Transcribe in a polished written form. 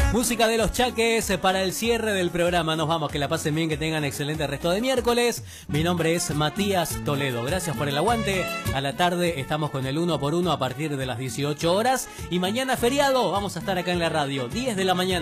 Música de los Chaques para el cierre del programa. Nos vamos, que la pasen bien, que tengan excelente resto de miércoles. Mi nombre es Matías Toledo. Gracias por el aguante. A la tarde estamos con el 1x1 a partir de las 18 horas. Y mañana feriado vamos a estar acá en la radio, 10 de la mañana.